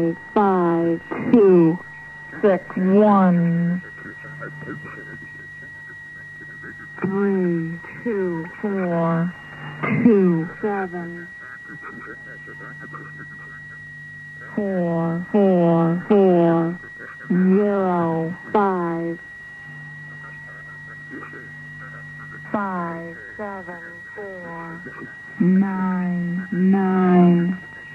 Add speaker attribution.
Speaker 1: 5, 2, 6, 1, 3, 2, 4, 2, 7, 4, 4, 4, 0, 5, 5, 7, 4, 9, 9.